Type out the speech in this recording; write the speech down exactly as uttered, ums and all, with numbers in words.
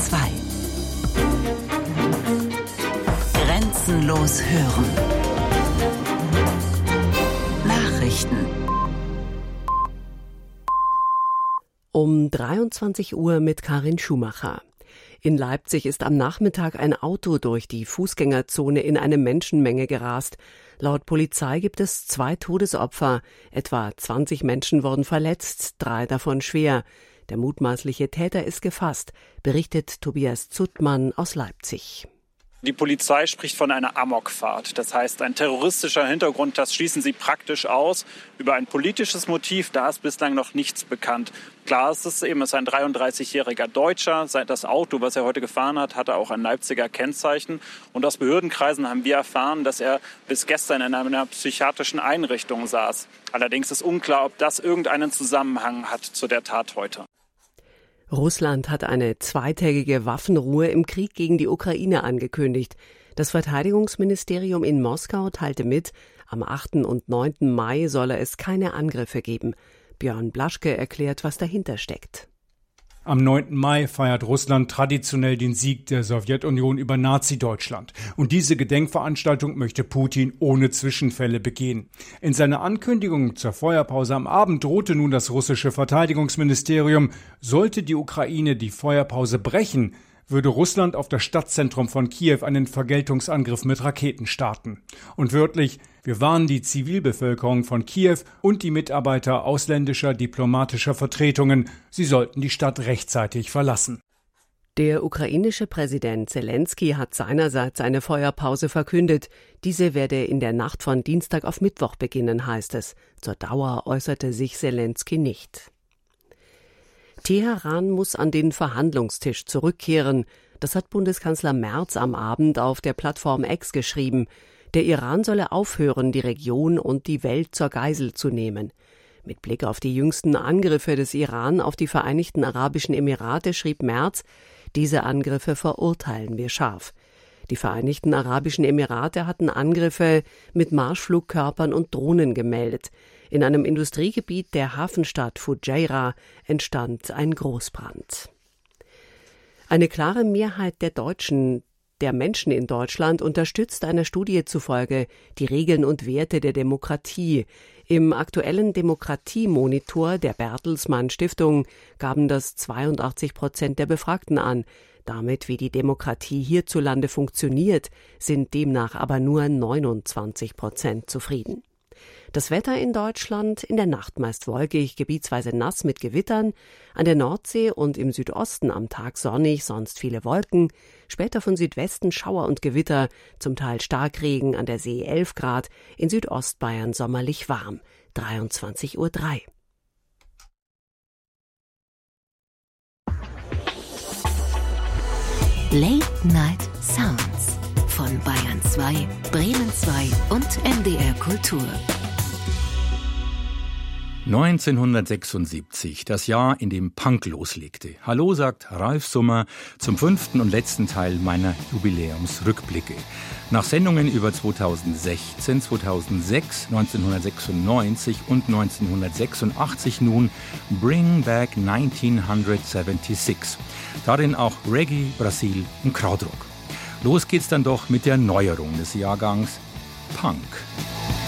zwei. Grenzenlos hören. Nachrichten. Um dreiundzwanzig Uhr mit Karin Schumacher. In Leipzig ist am Nachmittag ein Auto durch die Fußgängerzone in eine Menschenmenge gerast. Laut Polizei gibt es zwei Todesopfer. Etwa zwanzig Menschen wurden verletzt, drei davon schwer. Der mutmaßliche Täter ist gefasst, berichtet Tobias Zuttmann aus Leipzig. Die Polizei spricht von einer Amokfahrt. Das heißt, ein terroristischer Hintergrund, das schließen sie praktisch aus. Über ein politisches Motiv, da ist bislang noch nichts bekannt. Klar ist es eben, es ist ein dreiunddreißigjähriger Deutscher. Das Auto, was er heute gefahren hat, hatte auch ein Leipziger Kennzeichen. Und aus Behördenkreisen haben wir erfahren, dass er bis gestern in einer psychiatrischen Einrichtung saß. Allerdings ist unklar, ob das irgendeinen Zusammenhang hat zu der Tat heute. Russland hat eine zweitägige Waffenruhe im Krieg gegen die Ukraine angekündigt. Das Verteidigungsministerium in Moskau teilte mit, am achten und neunten Mai solle es keine Angriffe geben. Björn Blaschke erklärt, was dahinter steckt. Am neunten Mai feiert Russland traditionell den Sieg der Sowjetunion über Nazi-Deutschland. Und diese Gedenkveranstaltung möchte Putin ohne Zwischenfälle begehen. In seiner Ankündigung zur Feuerpause am Abend drohte nun das russische Verteidigungsministerium, sollte die Ukraine die Feuerpause brechen, würde Russland auf das Stadtzentrum von Kiew einen Vergeltungsangriff mit Raketen starten. Und wörtlich, wir warnen die Zivilbevölkerung von Kiew und die Mitarbeiter ausländischer diplomatischer Vertretungen, sie sollten die Stadt rechtzeitig verlassen. Der ukrainische Präsident Zelensky hat seinerseits eine Feuerpause verkündet. Diese werde in der Nacht von Dienstag auf Mittwoch beginnen, heißt es. Zur Dauer äußerte sich Zelensky nicht. Teheran muss an den Verhandlungstisch zurückkehren. Das hat Bundeskanzler Merz am Abend auf der Plattform X geschrieben. Der Iran solle aufhören, die Region und die Welt zur Geisel zu nehmen. Mit Blick auf die jüngsten Angriffe des Iran auf die Vereinigten Arabischen Emirate schrieb Merz, diese Angriffe verurteilen wir scharf. Die Vereinigten Arabischen Emirate hatten Angriffe mit Marschflugkörpern und Drohnen gemeldet. In einem Industriegebiet der Hafenstadt Fujairah entstand ein Großbrand. Eine klare Mehrheit der Deutschen, der Menschen in Deutschland unterstützt einer Studie zufolge die Regeln und Werte der Demokratie. Im aktuellen Demokratiemonitor der Bertelsmann Stiftung gaben das zweiundachtzig Prozent der Befragten an. Damit, wie die Demokratie hierzulande funktioniert, sind demnach aber nur neunundzwanzig Prozent zufrieden. Das Wetter in Deutschland: in der Nacht meist wolkig, gebietsweise nass mit Gewittern, an der Nordsee und im Südosten am Tag sonnig, sonst viele Wolken, später von Südwesten Schauer und Gewitter, zum Teil Starkregen, an der See elf Grad, in Südostbayern sommerlich warm, dreiundzwanzig Uhr drei. Late Night Sounds von Bayern zwei, Bremen zwei und M D R Kultur. neunzehnhundertsechsundsiebzig, das Jahr, in dem Punk loslegte. Hallo, sagt Ralf Summer zum fünften und letzten Teil meiner Jubiläumsrückblicke. Nach Sendungen über zweitausendsechzehn, zweitausendsechs, neunzehnhundertsechsundneunzig und neunzehnhundertsechsundachtzig nun Bring Back neunzehnhundertsechsundsiebzig. Darin auch Reggae, Brasil und Krautrock. Los geht's dann doch mit der Neuerung des Jahrgangs: Punk.